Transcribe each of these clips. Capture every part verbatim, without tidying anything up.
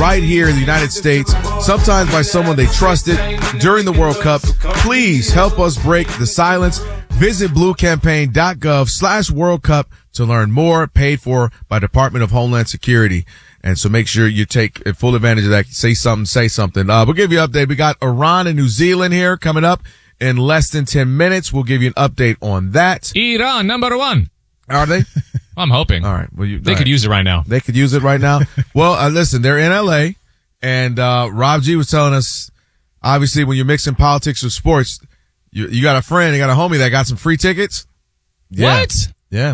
right here in the United States, sometimes by someone they trusted during the World Cup. Please help us break the silence. Visit bluecampaign.gov slash World Cup to learn more, paid for by Department of Homeland Security. And so make sure you take full advantage of that. Say something, say something. Uh, we'll give you an update. We got Iran and New Zealand here coming up in less than ten minutes. We'll give you an update on that. Iran, number one. Are they? I'm hoping. All right. Well, you, they all could right. use it right now. They could use it right now. Well, uh, listen, they're in L A, and uh, Rob G was telling us, obviously, when you're mixing politics with sports, you, you got a friend, you got a homie that got some free tickets. Yeah. What? Yeah.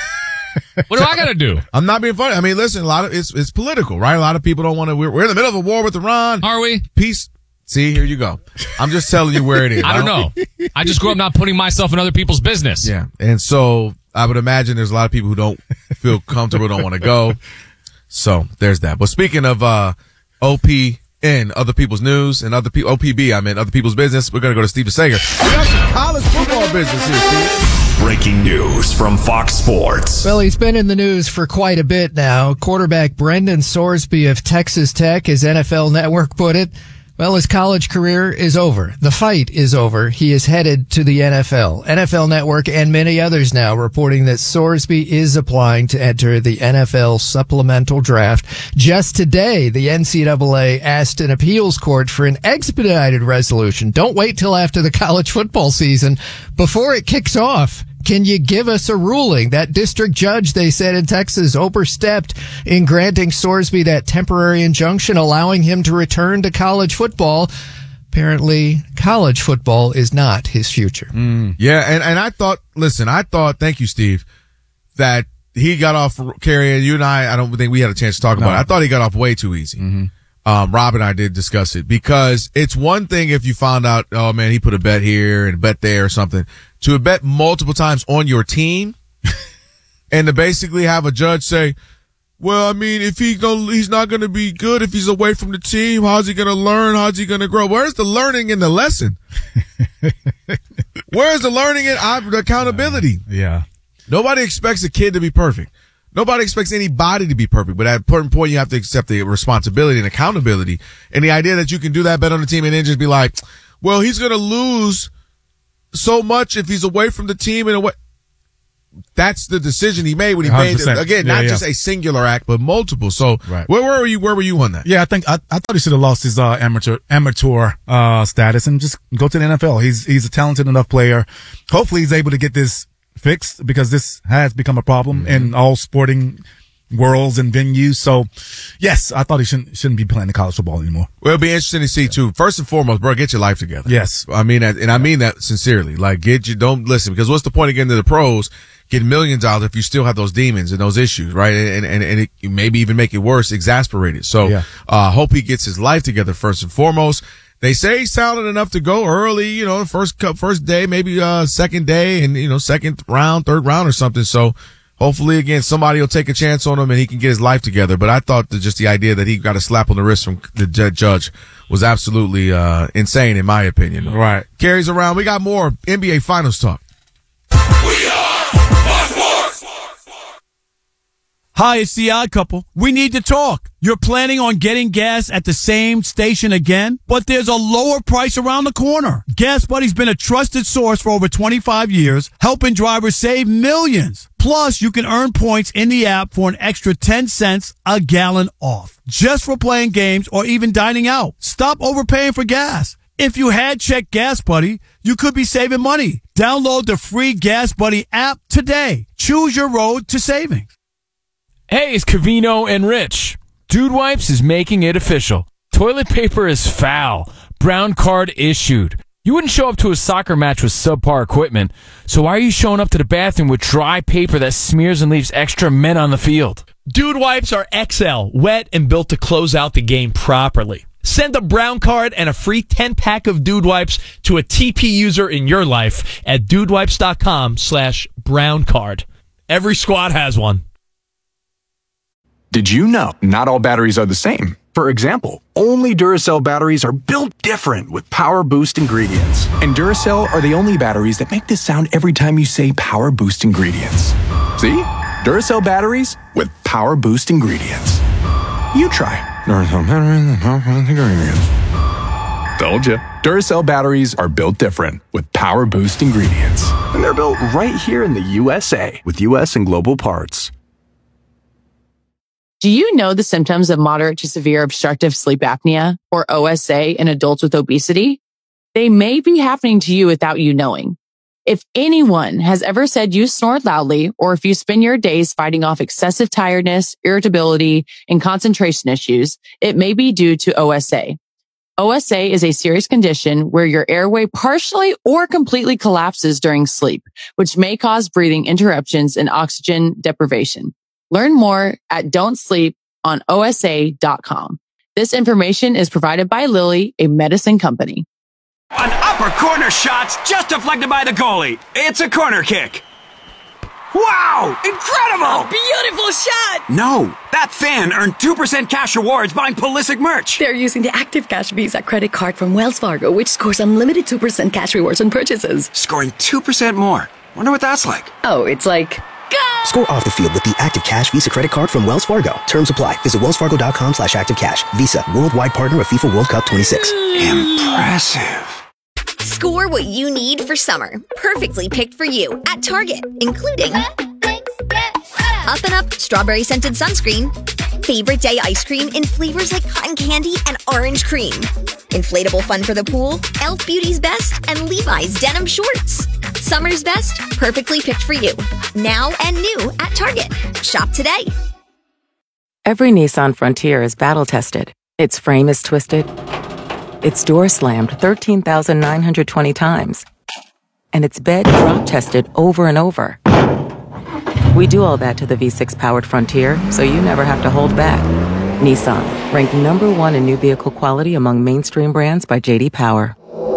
What do I got to do? I'm not being funny. I mean, listen, a lot of it's it's political, right? A lot of people don't want to. We're, we're in the middle of a war with Iran. Are we? Peace. See, here you go. I'm just telling you where it is. I don't know. I just grew up not putting myself in other people's business. Yeah, and so I would imagine there's a lot of people who don't feel comfortable, don't want to go. So there's that. But speaking of uh, O P N, other people's news, and other people, O P B, I mean, other people's business, we're going to go to Steven Sager. We got some college football business here, Steve. Breaking news from Fox Sports. Well, he's been in the news for quite a bit now. Quarterback Brendan Sorsby of Texas Tech, as N F L Network put it, well, his college career is over. The fight is over. He is headed to the N F L. N F L Network and many others now reporting that Sorsby is applying to enter the N F L supplemental draft. Just today, the N C double A asked an appeals court for an expedited resolution. Don't wait till after the college football season before it kicks off. Can you give us a ruling? That district judge, they said in Texas, overstepped in granting Sorsby that temporary injunction, allowing him to return to college football. Apparently, college football is not his future. Mm, yeah, and, and I thought, listen, I thought, thank you, Steve, that he got off, Kerry, and you and I, I don't think we had a chance to talk no. about it. I thought he got off way too easy. Mm-hmm. Um, Rob and I did discuss it, because it's one thing if you found out, oh man, he put a bet here and a bet there or something. To bet multiple times on your team and to basically have a judge say, well, I mean, if he go, he's not going to be good if he's away from the team. How's he going to learn? How's he going to grow? Where's the learning in the lesson? Where's the learning in uh, the accountability? Uh, yeah. Nobody expects a kid to be perfect. Nobody expects anybody to be perfect, but at a certain point, you have to accept the responsibility and accountability. And the idea that you can do that, bet on the team, and then just be like, well, he's going to lose so much if he's away from the team and away. That's the decision he made when he one hundred percent. made, again, yeah, not yeah. just a singular act, but multiple. So right. where, where were you, where were you on that? Yeah, I think, I, I thought he should have lost his, uh, amateur, amateur, uh, status and just go to the N F L. He's, he's a talented enough player. Hopefully he's able to get this fixed, because this has become a problem mm-hmm. in all sporting worlds and venues. So yes, I thought he shouldn't, shouldn't be playing the college football anymore. Well, it'll be interesting to see too. First and foremost, bro, get your life together. Yes. I mean that, and I mean that sincerely. Like, get you, don't listen, because what's the point of getting to the pros, getting millions out if you still have those demons and those issues, right? And, and, and it maybe even make it worse, exasperate it. So, yeah. uh, hope he gets his life together first and foremost. They say he's talented enough to go early, you know, first first day, maybe uh second day, and you know, second round, third round or something. So hopefully, again, somebody will take a chance on him and he can get his life together. But I thought that just the idea that he got a slap on the wrist from the judge was absolutely uh insane, in my opinion. Right. Carries around. We got more N B A Finals talk. We are Fox Sports. Hi, it's the Odd Couple. We need to talk. You're planning on getting gas at the same station again, but there's a lower price around the corner. Gas Buddy's been a trusted source for over twenty-five years, helping drivers save millions. Plus, you can earn points in the app for an extra ten cents a gallon off, just for playing games or even dining out. Stop overpaying for gas. If you had checked Gas Buddy, you could be saving money. Download the free Gas Buddy app today. Choose your road to savings. Hey, it's Cavino and Rich. Dude Wipes is making it official. Toilet paper is foul. Brown card issued. You wouldn't show up to a soccer match with subpar equipment, so why are you showing up to the bathroom with dry paper that smears and leaves extra men on the field? Dude Wipes are X L, wet and built to close out the game properly. Send a brown card and a free ten-pack of Dude Wipes to a T P user in your life at dudewipes.com slash brown card. Every squad has one. Did you know not all batteries are the same? For example, only Duracell batteries are built different with Power Boost ingredients. And Duracell are the only batteries that make this sound every time you say Power Boost ingredients. See? Duracell batteries with Power Boost ingredients. You try. Duracell batteries and power-packed ingredients. Told ya. Duracell batteries are built different with power boost ingredients. And they're built right here in the U S A with U S and global parts. Do you know the symptoms of moderate to severe obstructive sleep apnea, or O S A, in adults with obesity? They may be happening to you without you knowing. If anyone has ever said you snore loudly, or if you spend your days fighting off excessive tiredness, irritability, and concentration issues, it may be due to O S A. O S A is a serious condition where your airway partially or completely collapses during sleep, which may cause breathing interruptions and oxygen deprivation. Learn more at don't sleep on O S A dot com. This information is provided by Lilly, a medicine company. An upper corner shot's just deflected by the goalie. It's a corner kick. Wow! Incredible! A beautiful shot! No, that fan earned two percent cash rewards buying Pulisic merch. They're using the Active Cash Visa credit card from Wells Fargo, which scores unlimited two percent cash rewards on purchases. Scoring two percent more. Wonder what that's like. Oh, it's like... Go! Score off the field with the Active Cash Visa credit card from Wells Fargo. Terms apply. Visit wellsfargo.com slash activecash. Visa, worldwide partner of FIFA World Cup twenty-six. Impressive. Score what you need for summer. Perfectly picked for you at Target, including Up and Up strawberry scented sunscreen, favorite day ice cream in flavors like cotton candy and orange cream, inflatable fun for the pool, Elf Beauty's Best, and Levi's denim shorts. Summer's best, perfectly picked for you. Now and new at Target. Shop today. Every Nissan Frontier is battle-tested. Its frame is twisted. Its door slammed thirteen thousand nine hundred twenty times. And its bed drop-tested over and over. We do all that to the V six powered Frontier, so you never have to hold back. Nissan, ranked number one in new vehicle quality among mainstream brands by J D Power.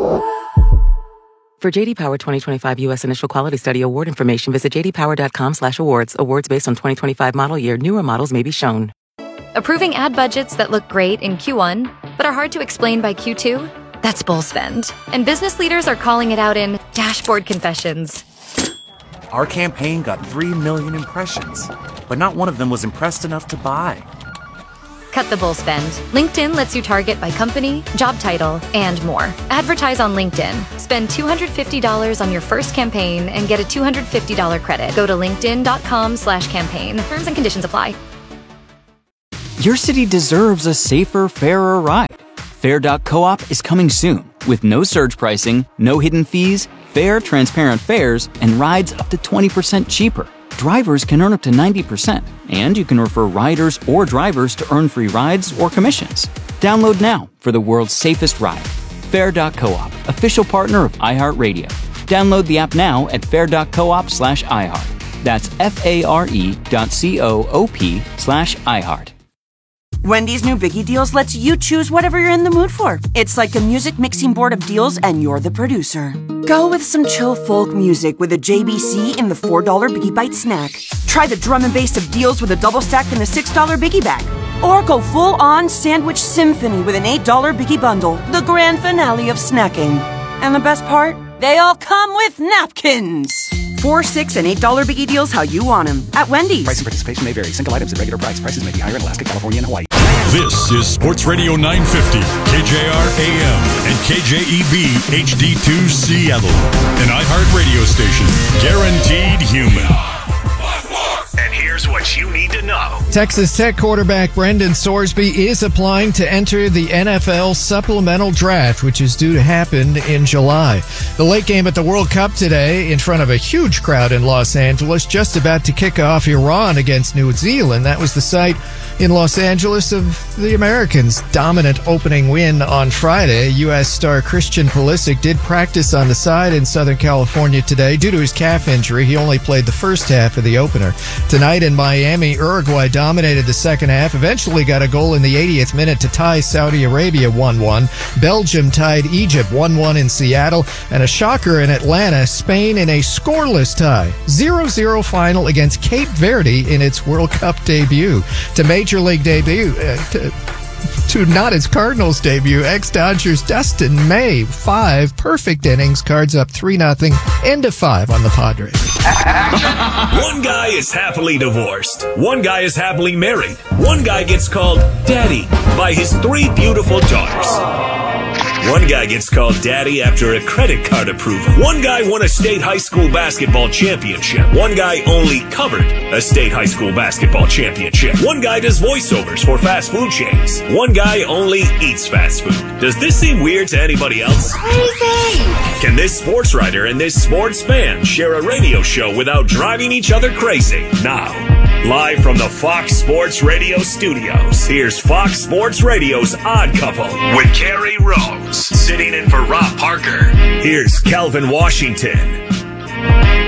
For J D Power twenty twenty-five U S Initial Quality Study award information, visit j d power dot com slash awards. Awards based on twenty twenty-five model year. Newer models may be shown. Approving ad budgets that look great in Q one, but are hard to explain by Q two? That's bull spend. And business leaders are calling it out in dashboard confessions. Our campaign got three million impressions, but not one of them was impressed enough to buy. Cut the bull spend. LinkedIn lets you target by company, job title, and more. Advertise on LinkedIn. Spend two hundred fifty dollars on your first campaign and get a two hundred fifty dollars credit. Go to linkedin.com slash campaign. Terms and conditions apply. Your city deserves a safer, fairer ride. Fair dot coop is coming soon with no surge pricing, no hidden fees, fair, transparent fares, and rides up to twenty percent cheaper. Drivers can earn up to ninety percent, and you can refer riders or drivers to earn free rides or commissions. Download now for the world's safest ride. Fair dot coop, official partner of iHeartRadio. Download the app now at fair dot coop slash iHeart. That's F-A-R-E dot C-O-O-P slash iHeart. Wendy's new Biggie Deals lets you choose whatever you're in the mood for. It's like a music mixing board of deals, and you're the producer. Go with some chill folk music with a J B C in the four dollar Biggie Bite snack. Try the drum and bass of deals with a double stack in the six dollar Biggie Bag. Or go full-on sandwich symphony with an eight dollar Biggie Bundle, the grand finale of snacking. And the best part? They all come with napkins. Four, six, and eight dollar Biggie Deals how you want them at Wendy's. Price and participation may vary. Single items at regular price. Prices may be higher in Alaska, California, and Hawaii. This is Sports Radio nine fifty, K J R A M, and K J E B H D two Seattle, an iHeart radio station. Guaranteed human. And here's what you need to know. Texas Tech quarterback Brendan Sorsby is applying to enter the N F L supplemental draft, which is due to happen in July. The late game at the World Cup today in front of a huge crowd in Los Angeles, just about to kick off Iran against New Zealand. That was the site in Los Angeles of the Americans' dominant opening win on Friday. U S star Christian Pulisic did practice on the side in Southern California today due to his calf injury. He only played the first half of the opener. Tonight in Miami, Uruguay dominated the second half, eventually got a goal in the eightieth minute to tie Saudi Arabia one one. Belgium tied Egypt one one in Seattle, and a shocker in Atlanta, Spain in a scoreless tie. zero zero final against Cape Verde in its World Cup debut. To Major League debut, uh, to to not his Cardinals debut. Ex-Dodgers Dustin May, five perfect innings, Cards up three nothing, into five on the Padres. One guy is happily divorced. One guy is happily married. One guy gets called Daddy by his three beautiful daughters. One guy gets called Daddy after a credit card approval. One guy won a state high school basketball championship. One guy only covered a state high school basketball championship. One guy does voiceovers for fast food chains. One guy only eats fast food. Does this seem weird to anybody else? Crazy! Can this sports writer and this sports fan share a radio show without driving each other crazy? Now, live from the Fox Sports Radio studios, here's Fox Sports Radio's Odd Couple with Carrie Rose. Sitting in for Rob Parker, here's Calvin Washington.